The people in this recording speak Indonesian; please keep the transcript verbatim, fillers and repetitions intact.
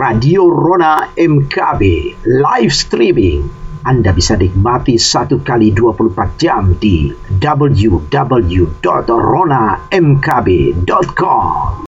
Radio Rona M K B live streaming. Anda bisa nikmati satu kali dua puluh empat jam di w w w dot rona m k b dot com.